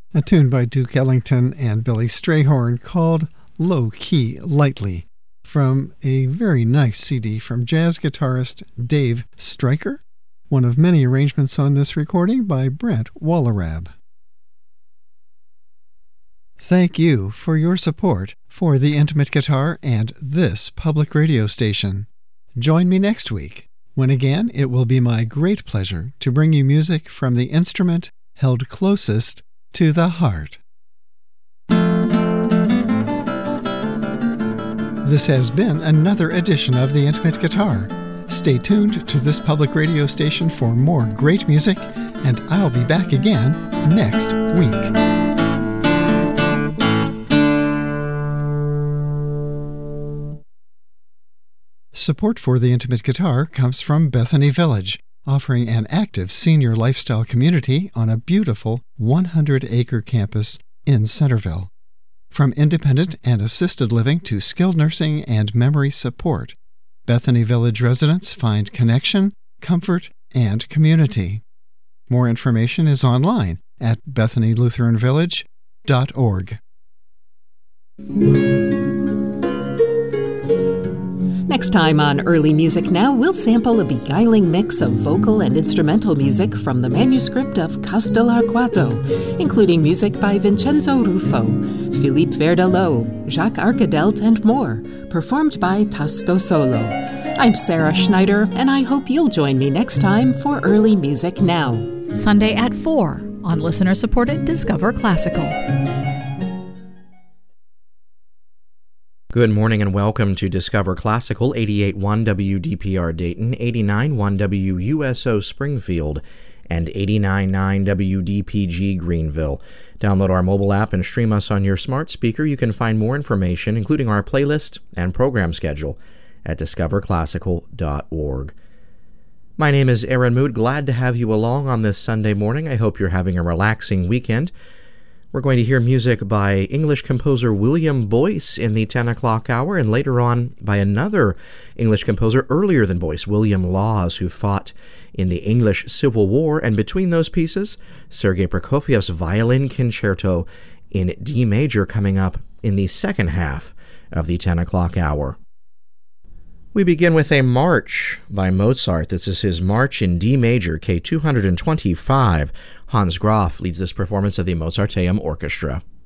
a tune by Duke Ellington and Billy Strayhorn called Low Key Lightly, from a very nice CD from jazz guitarist Dave Stryker, one of many arrangements on this recording by Brent Wallerab. Thank you for your support for The Intimate Guitar and this public radio station. Join me next week, when again it will be my great pleasure to bring you music from the instrument held closest to the heart. This has been another edition of The Intimate Guitar. Stay tuned to this public radio station for more great music, and I'll be back again next week. Support for The Intimate Guitar comes from Bethany Village, offering an active senior lifestyle community on a beautiful 100-acre campus in Centerville. From independent and assisted living to skilled nursing and memory support, Bethany Village residents find connection, comfort, and community. More information is online at BethanyLutheranVillage.org. Next time on Early Music Now, we'll sample a beguiling mix of vocal and instrumental music from the manuscript of Castellarquato, including music by Vincenzo Ruffo, Philippe Verdalot, Jacques Arcadelt, and more, performed by Tasto Solo. I'm Sarah Schneider, and I hope you'll join me next time for Early Music Now. Sunday at 4 on listener-supported Discover Classical. Good morning and welcome to Discover Classical, 88.1 WDPR Dayton, 89.1 WUSO Springfield, and 89.9 WDPG Greenville. Download our mobile app and stream us on your smart speaker. You can find more information, including our playlist and program schedule, at discoverclassical.org. My name is Aaron Mood. Glad to have you along on this Sunday morning. I hope you're having a relaxing weekend. We're going to hear music by English composer William Boyce in the 10 o'clock hour, and later on by another English composer earlier than Boyce, William Laws, who fought in the English Civil War. And between those pieces, Sergei Prokofiev's Violin Concerto in D major coming up in the second half of the 10 o'clock hour. We begin with a march by Mozart. This is his March in D major, K225. Hans Graf leads this performance of the Mozarteum Orchestra.